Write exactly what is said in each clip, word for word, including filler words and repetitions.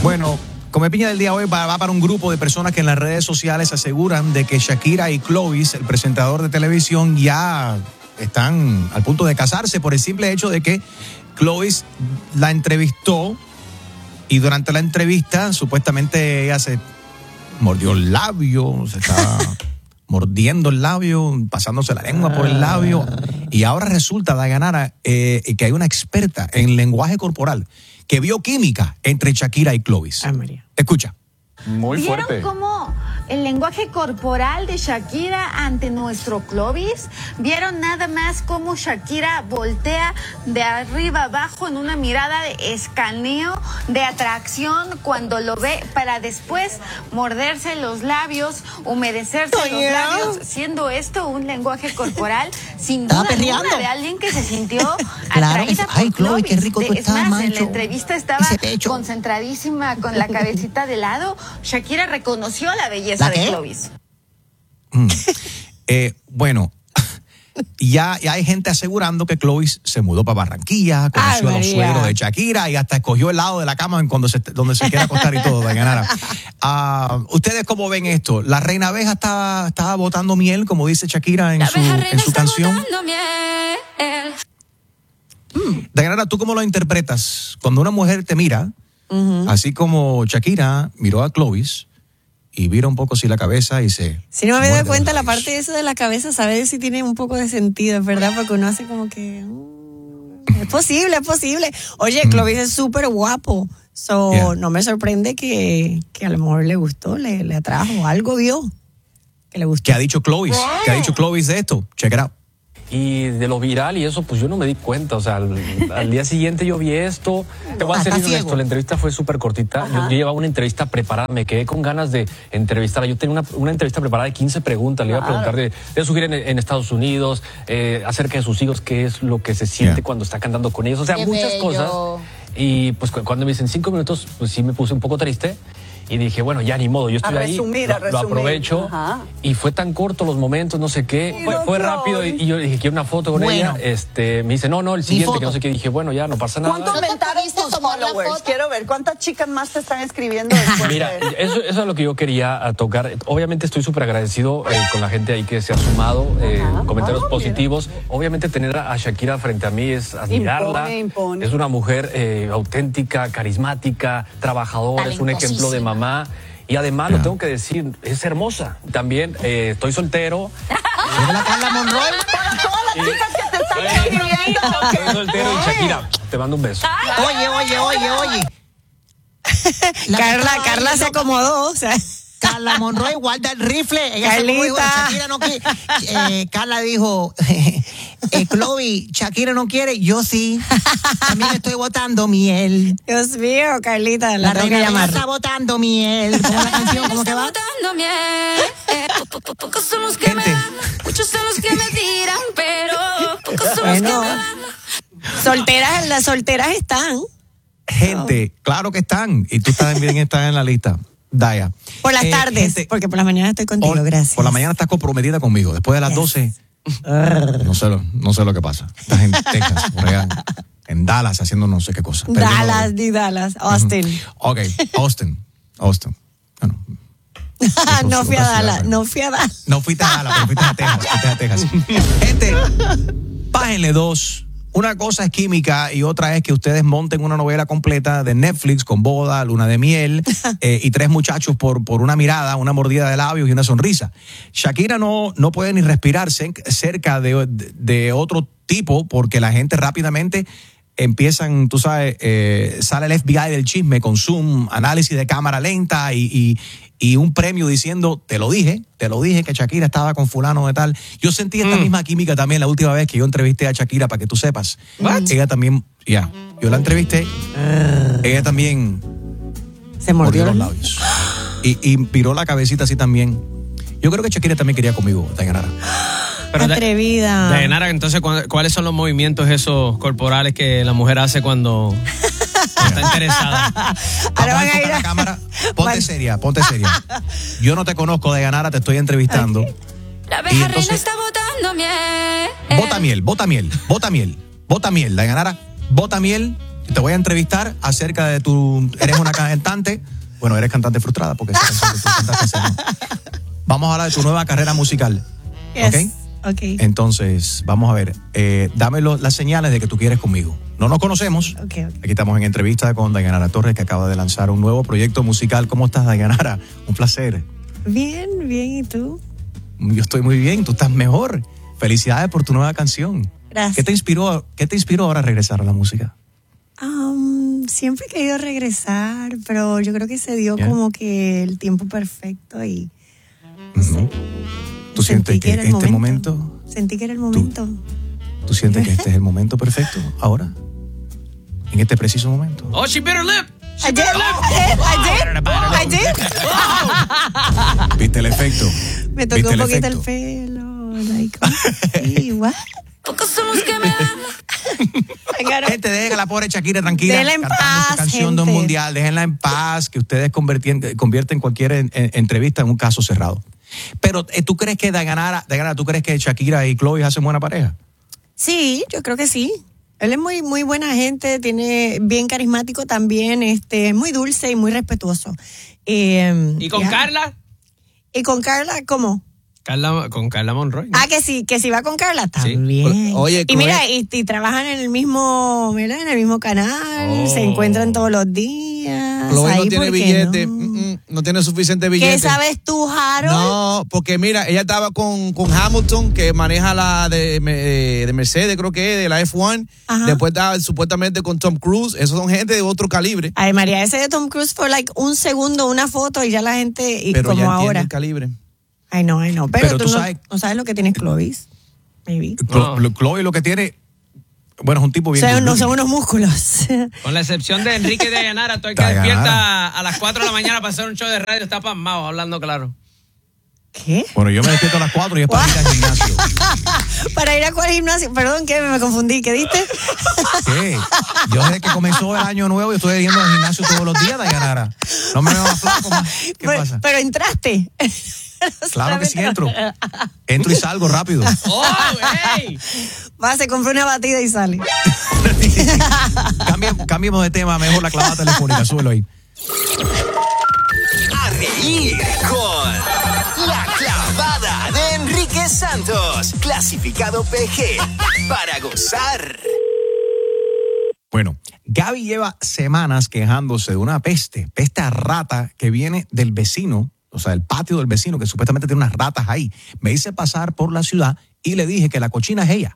Bueno, Come Piña del día hoy va, va para un grupo de personas que en las redes sociales aseguran de que Shakira y Clovis, el presentador de televisión, ya están al punto de casarse por el simple hecho de que Clovis la entrevistó y durante la entrevista supuestamente ella se mordió el labio, se estaba mordiendo el labio, pasándose la lengua por el labio, y ahora resulta, Dayanara, eh, que hay una experta en lenguaje corporal que vio química entre Shakira y Clovis. Ay, María. Escucha. Muy ¿Vieron fuerte. cómo el lenguaje corporal de Shakira ante nuestro Clovis? ¿Vieron nada más cómo Shakira voltea de arriba abajo en una mirada de escaneo, de atracción cuando lo ve, para después morderse los labios, humedecerse Oh, los yeah. labios, siendo esto un lenguaje corporal sin Estaba duda perreando. alguna de alguien que se sintió Claro que atraída sí. Ay, por Chloe, Clovis? qué rico tú Es estás, más, en la macho. entrevista estaba Ese pecho. concentradísima con la cabecita de lado. Shakira reconoció la belleza ¿La de qué? Clovis. Mm. Eh, bueno, ya, ya hay gente asegurando que Clovis se mudó para Barranquilla, conoció Ay, a los María. suegros de Shakira y hasta escogió el lado de la cama en cuando se, donde se quiera acostar y todo, Dayanara. Uh, ¿Ustedes cómo ven esto? La reina abeja estaba, estaba botando miel, como dice Shakira en La su, abeja en reina su está canción. botando miel. Dayanara, ¿tú cómo lo interpretas? Cuando una mujer te mira, Ujú. así como Shakira miró a Clovis y vira un poco así la cabeza y se... Si no me había dado muerde cuenta, los la labios. parte de eso de la cabeza, saber si tiene un poco de sentido, es verdad, porque uno hace como que... mm, es posible, es posible. Oye, Clovis es súper guapo. So, Yeah. no me sorprende que, que a lo mejor le gustó, le, le atrajo, algo vio que le gustó. ¿Qué ha dicho Clovis? ¿Qué ha dicho Clovis de esto? Check it out. Y de lo viral y eso, pues yo no me di cuenta. O sea, al, al día siguiente yo vi esto. Te voy a Ah, ser está honesto, ciego. la entrevista fue súper cortita. Yo, yo llevaba una entrevista preparada, me quedé con ganas de entrevistarla. Yo tenía una, una entrevista preparada de quince preguntas. Le iba a preguntar de, de su gira en, en Estados Unidos, eh, acerca de sus hijos, qué es lo que se siente Yeah. cuando está cantando con ellos. O sea, Qué muchas bello. cosas. Y pues cu- cuando me dicen cinco minutos, pues sí me puse un poco triste. Y dije, bueno, ya ni modo, yo estoy A ahí, resumir, lo, a lo resumir. aprovecho. Ajá. Y fue tan corto los momentos, no sé qué. Fue, fue rápido y, y yo dije, quiero una foto con Bueno. ella. Este, me dice, no, no, el siguiente, foto. que no sé qué. Dije, bueno, ya no pasa nada. ¿Cuántos ¿No te mentaron pudiste tus tomar la followers? foto? Quiero ver, ¿cuántas chicas más te están escribiendo después Mira, de eso, eso es lo que yo quería a tocar. Obviamente estoy súper agradecido eh, con la gente ahí que se ha sumado, eh, Ajá. comentarios Ah, positivos. Obviamente tener a Shakira frente a mí es admirarla. Impone, impone. Es una mujer eh, auténtica, carismática, trabajadora, es un ejemplo de mamá. Y además, lo tengo que decir, es hermosa. También eh, estoy soltero. ¿Es la Carla Monroy? todas las chicas que te están Bueno, escribiendo? Estoy soltero y Shakira, te mando un beso. Oye, oye, oye, oye. La que Carla, estaba Carla ahí, se loca. acomodó, o sea... Carla Monroy guarda el rifle. Ella se Carlita. dijo, Shakira no quiere. Eh, Carla dijo, eh, Chloe, Shakira no quiere, yo sí. También estoy botando miel. Dios mío, Carlita, la, La tengo que reina llamar. está botando miel. ¿Cómo es la canción? ¿Cómo que Está va? botando miel. Eh, po- po- Pocos son los que me Gente. aman, muchos son los que me tiran, pero pocos son los que Bueno. me aman. Solteras, las solteras están. Gente, claro que están. Y tú también estás en la lista, Daya. Por las Eh, tardes, gente, porque por las mañanas estoy contigo, por, gracias. por la mañana estás comprometida conmigo. Después de las Yes. doce, no sé, lo, no sé lo que pasa. Estás en Texas, por allá, en Dallas, haciendo no sé qué cosa. Pero yo no- Dallas, ni Dallas, Austin. Ok, Austin. Austin. Bueno, no otros- fui a otras Dallas, ciudades. no fui a Dallas. No fuiste a Dallas, pero fuiste a Texas. Fuiste a Texas. Gente, bájenle dos. Una cosa es química y otra es que ustedes monten una novela completa de Netflix con boda, luna de miel eh, y tres muchachos por, por una mirada, una mordida de labios y una sonrisa. Shakira no, no puede ni respirar cerca de, de, de otro tipo porque la gente rápidamente empiezan, tú sabes, eh, sale el F B I del chisme con Zoom, análisis de cámara lenta y, y, y un premio diciendo, te lo dije, te lo dije que Shakira estaba con fulano de tal. Yo sentí esta misma química también la última vez que yo entrevisté a Shakira, para que tú sepas. Ella también, ya, yo la entrevisté, ella también Se mordió mordió los los labios y, y viró la cabecita así también. Yo creo que Shakira también quería conmigo, Dayanara. Pero de- Atrevida. Dayanara, entonces, ¿cu- ¿cuáles son los movimientos esos corporales que la mujer hace cuando está interesada? Ahora Vamos van a enfocar ir la a... cámara. Ponte van- seria, ponte seria. Yo no te conozco, Dayanara, te estoy entrevistando. La Y abeja entonces- reina está botando miel. Bota miel, bota miel, bota miel, bota miel, Dayanara, bota miel. te voy a entrevistar acerca de tu... Eres una cantante. Bueno, eres cantante frustrada porque esa canción que tú cantaste se llama. Vamos a hablar de tu nueva carrera musical. Yes. ¿Ok? Ok. Entonces, vamos a ver. Eh, dame lo- las señales de que tú quieres conmigo. No nos conocemos. Ok, ok. Aquí estamos en entrevista con Dayanara Torres, que acaba de lanzar un nuevo proyecto musical. ¿Cómo estás, Dayanara? Un placer. Bien, bien, ¿y tú? Yo estoy muy bien, tú estás mejor. Felicidades por tu nueva canción. Gracias. ¿Qué te inspiró, qué te inspiró ahora a regresar a la música? Um, siempre he querido regresar, pero yo creo que se dio Yeah. como que el tiempo perfecto y Ujú. ¿Tú sentí sientes que, era el este momento, Sentí que era el momento. tú sientes que este es el momento perfecto ahora? En este preciso momento. Oh, she bit her lip. She I bit did, her lip. I did, I did. ¿Viste el efecto? Me ¿Viste tocó un el poquito el efecto? pelo. Like, sí, what? Pocos son los que me aman. I gotta- Gente, dejen a la pobre Shakira tranquila. Déjenla en cantando paz, su canción de un gente. mundial. Déjenla en paz, que ustedes convierten- convierten cualquier en- en- entrevista en un caso cerrado. Pero, eh, ¿tú crees que Dayanara, Dayanara, tú crees que Shakira y Chloe hacen buena pareja? Sí, yo creo que sí. Él es muy, muy buena gente, tiene bien carismático también, este, muy dulce y muy respetuoso. Eh, ¿Y con ya. Carla? ¿Y con Carla cómo? Carla? Con Carla Monroy. ¿no? Ah, que sí, que sí va con Carla Sí. también. Oye, y mira, Chloe- y, y trabajan en el mismo, ¿verdad? En el mismo canal, Oh. se encuentran todos los días. Chloe ahí, no tiene ¿por qué billete, no? mm, mm, no tiene suficiente billete. ¿Qué sabes tú, Harold? No, porque mira, ella estaba con, con Hamilton, que maneja la de, de, de Mercedes, creo que es, de la F uno. Ajá. Después estaba supuestamente con Tom Cruise. Esos son gente de otro calibre. Ay, María, ese de Tom Cruise fue like un segundo, una foto y ya la gente, y Pero como ya entiende ahora. el calibre. Ay, no, ay, no. Pero, Pero tú, tú no, sabes- no sabes lo que tienes Clovis. Maybe. Chlo- No. Chloe lo que tiene, bueno, es un tipo O bien... sea, good no looking. son unos músculos. Con la excepción de Enrique de Dayanara, todo el que Dayanara. despierta a las cuatro de la mañana para hacer un show de radio está pasmado, hablando claro. ¿Qué? Bueno, yo me despierto a las cuatro y es para ir al gimnasio. Para ir a cuál gimnasio. Perdón, ¿qué? Me confundí. ¿Qué diste? ¿Qué? Yo desde que comenzó el año nuevo, yo estoy yendo al gimnasio todos los días, Dayanara. No me veo más flaco más. ¿Qué pero, pasa? pero entraste. Claro que sí entro. Entro y salgo rápido. ¡Oh, hey! Va, se compra una batida y sale. Cambiemos, cambiemos de tema, mejor la clavada telefónica, súbelo ahí. A reír con La Clavada de Enrique Santos, clasificado P G, para gozar. Bueno, Gaby lleva semanas quejándose de una peste, peste a rata que viene del vecino, o sea, del patio del vecino, que supuestamente tiene unas ratas ahí. Me hice pasar por la ciudad y le dije que la cochina es ella.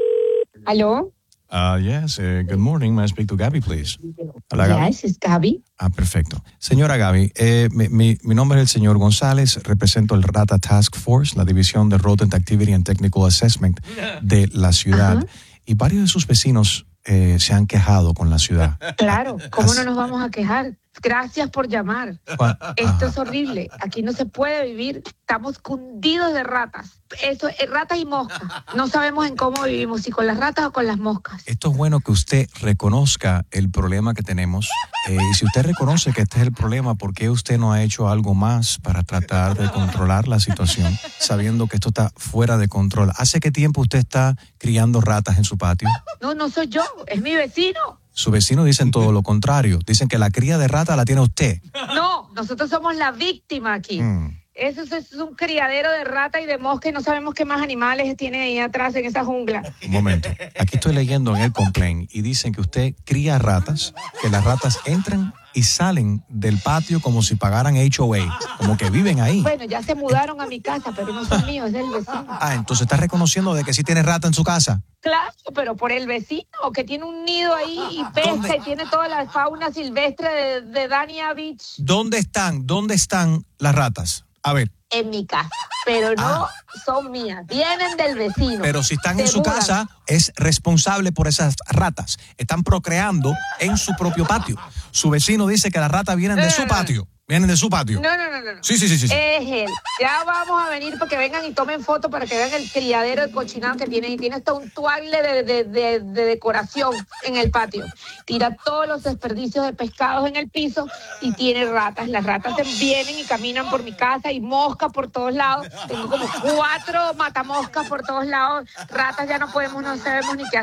¿Aló? Uh, yes, uh, good morning. May I speak to Gaby, please? Hola, Gaby. Yes, es Gaby. Ah, perfecto. Señora Gaby, eh, mi, mi, mi nombre es el señor González, represento el Rata Task Force, la división de Rodent Activity and Technical Assessment de la ciudad. Ajá. Y varios de sus vecinos eh, se han quejado con la ciudad. Claro, ¿cómo As- no nos vamos a quejar? Gracias por llamar. Cua- Esto Ajá. es horrible. Aquí no se puede vivir. Estamos cundidos de ratas. Eso es ratas y moscas. No sabemos en cómo vivimos, si con las ratas o con las moscas. Esto es bueno que usted reconozca el problema que tenemos. Eh, y si usted reconoce que este es el problema, ¿por qué usted no ha hecho algo más para tratar de controlar la situación, sabiendo que esto está fuera de control? ¿Hace qué tiempo usted está criando ratas en su patio? No, no soy yo, es mi vecino. Sus vecinos dicen todo lo contrario. Dicen que la cría de rata la tiene usted. No, nosotros somos la víctima aquí. Mm. Eso, eso es un criadero de rata y de mosca y no sabemos qué más animales tiene ahí atrás en esa jungla. Un momento. Aquí estoy leyendo en el complaint y dicen que usted cría ratas, que las ratas entran y salen del patio como si pagaran H O A, como que viven ahí. Bueno, ya se mudaron a mi casa, pero no son míos, es del vecino. Ah, entonces está reconociendo de que sí tiene rata en su casa. Claro, pero por el vecino que tiene un nido ahí y pesca ¿Dónde? y tiene toda la fauna silvestre de, de Dania Beach ¿Dónde están? ¿Dónde están las ratas? A ver, en mi casa, pero no Ah. son mías, vienen del vecino. pero si están Se en su mudan. casa, es responsable por esas ratas. Están procreando en su propio patio. Su vecino dice que las ratas vienen de su patio. Vienen de su patio. No, no, no, no. no. Sí, sí, sí, sí. sí. Es él. Ya vamos a venir para que vengan y tomen fotos para que vean el criadero de cochinado que tiene. Y tiene hasta un tuagle de, de, de, de decoración en el patio. Tira todos los desperdicios de pescados en el piso y tiene ratas. Las ratas se vienen y caminan por mi casa y moscas por todos lados. Tengo como cuatro matamoscas por todos lados. Ratas ya no podemos, no sabemos ni qué hacer.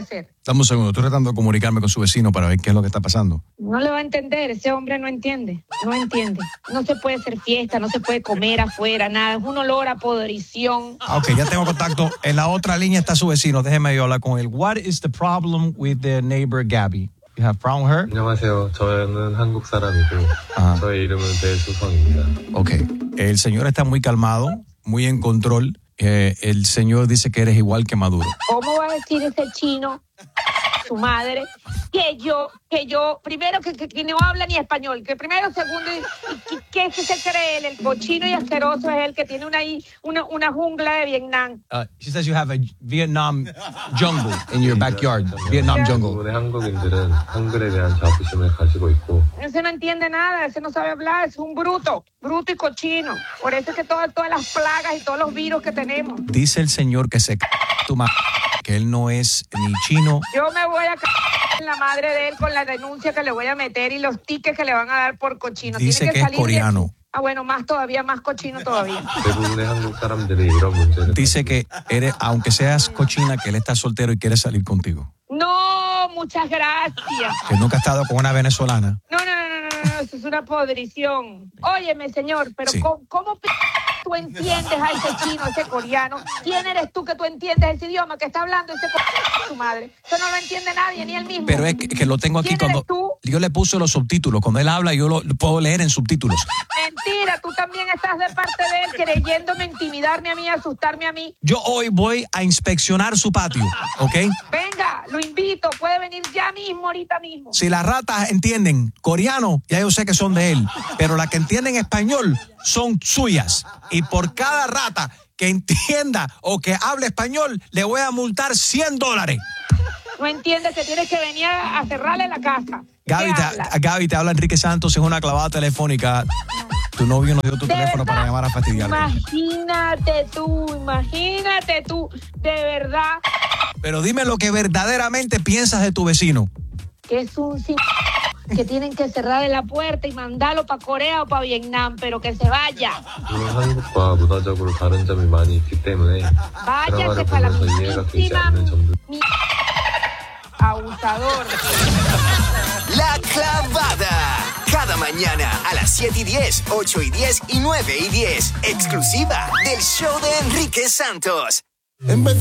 Dame un segundo, estoy tratando de comunicarme con su vecino para ver qué es lo que está pasando. No le va a entender, ese hombre no entiende, no entiende. No se puede hacer fiesta, no se puede comer afuera, nada, es un olor a podrición. Ah, ok, ya tengo contacto. En la otra línea está su vecino, déjeme yo hablar con él. What is the problem with the neighbor Gabby? You have problem with her? 안녕하세요. 저는 한국 사람이고 Ajá. 저의 이름은 배수성입니다. Ok, el señor está muy calmado, muy en control. Eh, el señor dice que eres igual que Maduro. ¿Cómo va a decir ese chino, su madre, que yo, que yo, primero que, que, que no habla ni español, que primero, segundo, y, y que se cree él, el cochino y asqueroso es el que tiene una, una, una jungla de Vietnam? Uh, she says you have a Vietnam jungle in your backyard. Vietnam jungle. 대부분의 한국인들은 한글에 대한 자부심을 가지고 있고 Ese no entiende nada, ese no sabe hablar, es un bruto, bruto y cochino. Por eso es que todas, todas las plagas y todos los virus que tenemos. Dice el señor que se c tu ma que él no es ni chino. Yo me voy a c en la madre de él con la denuncia que le voy a meter y los tickets que le van a dar por cochino. Dice Tiene que es salir de- coreano. Ah, bueno, más todavía, más cochino todavía. 대부분의 한국 사람들이 이런 문제를 Dice que eres, aunque seas cochina, que él está soltero y quiere salir contigo. No, muchas gracias. Que nunca ha estado con una venezolana. No, no, no, no, no, no, eso es una podrición. Óyeme, señor, pero Sí. ¿cómo, cómo p tú entiendes a ese chino, a ese coreano? ¿Quién eres tú que tú entiendes ese idioma que está hablando ese co- tu madre? Eso no lo entiende nadie, ni él mismo. Pero es que, que lo tengo aquí ¿Quién cuando eres tú? yo le puse los subtítulos. Cuando él habla, yo lo, lo puedo leer en subtítulos. Mentira, tú también estás de parte de él creyéndome intimidarme a mí, asustarme a mí. Yo hoy voy a inspeccionar su patio, ¿ok? Venga, lo invito, puede venir ya mismo, ahorita mismo. Si las ratas entienden coreano, ya yo sé que son de él. Pero las que entienden español son suyas. Y por cada rata que entienda o que hable español, le voy a multar cien dólares. No entiendes que tienes que venir a a cerrarle la casa. Gaby ¿Qué te, hablas? Gaby, te habla Enrique Santos en una clavada telefónica. Tu novio nos dio tu De teléfono verdad, para llamar a fastidiarte. Imagínate tú, imagínate tú, de verdad Pero dime lo que verdaderamente piensas de tu vecino. que es un c- que tienen que cerrarle la puerta y mandarlo para Corea o para Vietnam, pero que se vaya. 물론 한국과 문화적으로 다른 점이 많이 있기 때문에 Váyase 드라마를 para la 보면서 이해가 되지 mismísima 않는 점들 mi- abusador. La Clavada. Cada mañana a las siete y diez, ocho y diez y nueve y diez. Exclusiva del show de Enrique Santos.